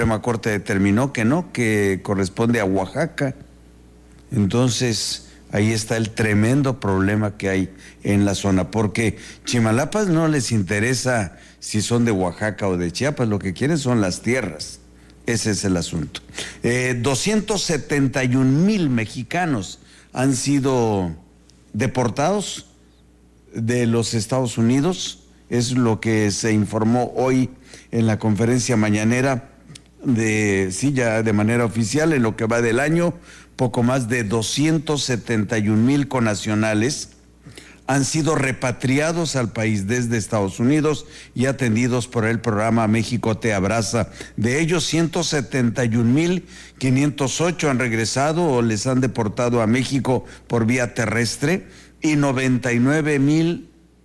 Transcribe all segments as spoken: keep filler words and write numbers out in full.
Suprema Corte determinó que no, que corresponde a Oaxaca. Entonces, ahí está el tremendo problema que hay en la zona, porque Chimalapas no les interesa si son de Oaxaca o de Chiapas, lo que quieren son las tierras. Ese es el asunto. Eh, doscientos setenta y un mil mexicanos han sido deportados de los Estados Unidos, es lo que se informó hoy en la conferencia mañanera de, sí, ya de manera oficial, en lo que va del año, poco más de doscientos setenta y un mil connacionales han sido repatriados al país desde Estados Unidos y atendidos por el programa México Te Abraza. De ellos, ciento setenta y un mil quinientos ocho han regresado o les han deportado a México por vía terrestre y noventa y nueve mil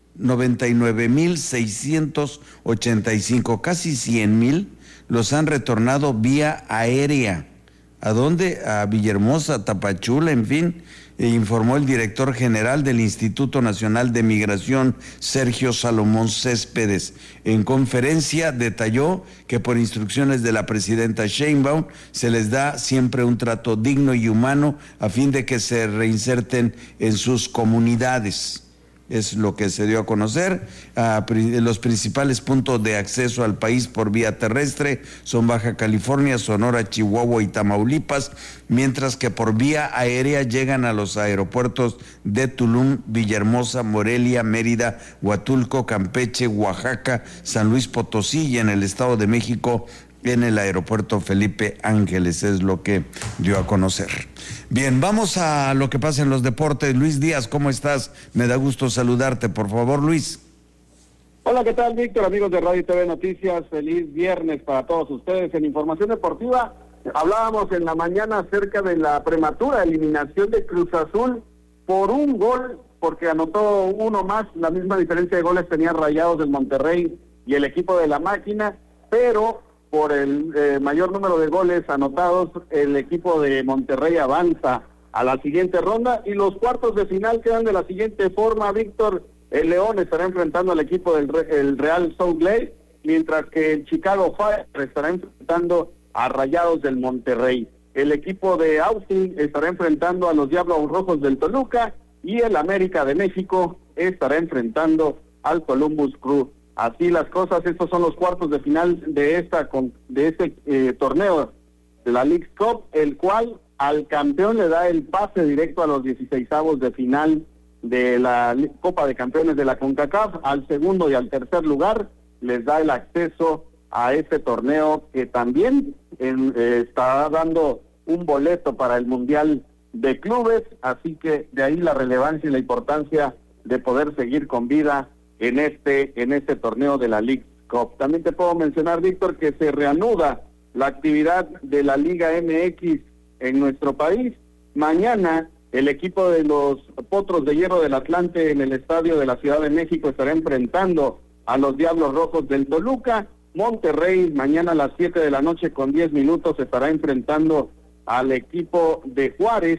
seiscientos ochenta y cinco, casi cien mil, los han retornado vía aérea. ¿A dónde? A Villahermosa, Tapachula, en fin, e informó el director general del Instituto Nacional de Migración, Sergio Salomón Céspedes. En conferencia detalló que por instrucciones de la presidenta Sheinbaum se les da siempre un trato digno y humano a fin de que se reinserten en sus comunidades. Es lo que se dio a conocer. Uh, los principales puntos de acceso al país por vía terrestre son Baja California, Sonora, Chihuahua y Tamaulipas, mientras que por vía aérea llegan a los aeropuertos de Tulum, Villahermosa, Morelia, Mérida, Huatulco, Campeche, Oaxaca, San Luis Potosí y en el Estado de México en el aeropuerto Felipe Ángeles, es lo que dio a conocer. Bien, vamos a lo que pasa en los deportes. Luis Díaz, ¿cómo estás? Me da gusto saludarte, por favor, Luis. Hola, ¿qué tal, Víctor? Amigos de Radio y T V Noticias, feliz viernes para todos ustedes. En Información Deportiva, hablábamos en la mañana acerca de la prematura eliminación de Cruz Azul por un gol, porque anotó uno más, la misma diferencia de goles tenía Rayados del Monterrey y el equipo de la Máquina, pero por el eh, mayor número de goles anotados, el equipo de Monterrey avanza a la siguiente ronda y los cuartos de final quedan de la siguiente forma, Víctor. El León estará enfrentando al equipo del el Real Salt Lake, mientras que el Chicago Fire estará enfrentando a Rayados del Monterrey. El equipo de Austin estará enfrentando a los Diablos Rojos del Toluca y el América de México estará enfrentando al Columbus Crew. Así las cosas, estos son los cuartos de final de esta de este eh, torneo de la Leagues Cup, el cual al campeón le da el pase directo a los dieciseisavos de final de la Copa de Campeones de la CONCACAF, al segundo y al tercer lugar les da el acceso a este torneo que también en, eh, está dando un boleto para el Mundial de Clubes, así que de ahí la relevancia y la importancia de poder seguir con vida en este en este torneo de la Leagues Cup. También te puedo mencionar, Víctor, que se reanuda la actividad de la Liga M X en nuestro país. Mañana el equipo de los Potros de Hierro del Atlante en el estadio de la Ciudad de México estará enfrentando a los Diablos Rojos del Toluca. Monterrey mañana a las siete de la noche con diez minutos estará enfrentando al equipo de Juárez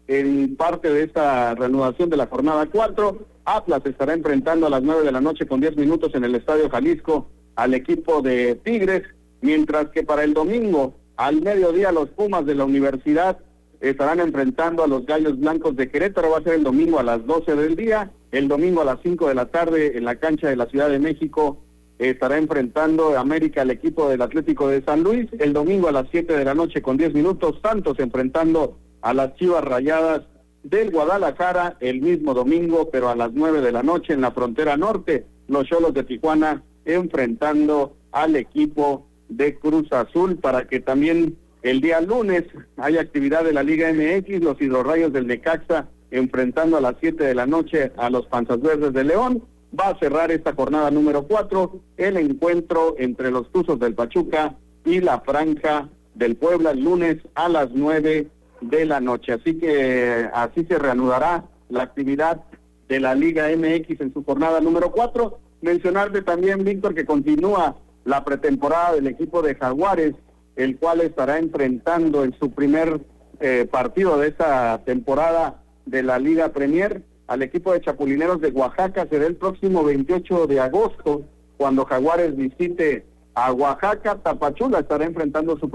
en parte de esta reanudación de la jornada cuatro. Atlas estará enfrentando a las nueve de la noche con diez minutos en el Estadio Jalisco al equipo de Tigres, mientras que para el domingo al mediodía los Pumas de la Universidad estarán enfrentando a los Gallos Blancos de Querétaro. Va a ser el domingo a las doce del día, el domingo a las cinco de la tarde en la cancha de la Ciudad de México estará enfrentando América al equipo del Atlético de San Luis, el domingo a las siete de la noche con diez minutos Santos enfrentando a las Chivas Rayadas del Guadalajara el mismo domingo, pero a las nueve de la noche en la frontera norte, los Xolos de Tijuana enfrentando al equipo de Cruz Azul, para que también el día lunes hay actividad de la Liga M X, los Hidrorrayos del Necaxa enfrentando a las siete de la noche a los Panzas Verdes de León. Va a cerrar esta jornada número cuatro el encuentro entre los Tuzos del Pachuca y la Franja del Puebla el lunes a las nueve de la noche. Así que así se reanudará la actividad de la Liga M X en su jornada número cuatro. Mencionarte también, Víctor, que continúa la pretemporada del equipo de Jaguares, el cual estará enfrentando en su primer eh, partido de esta temporada de la Liga Premier al equipo de Chapulineros de Oaxaca. Será el próximo veintiocho de agosto cuando Jaguares visite a Oaxaca. Tapachula estará enfrentando su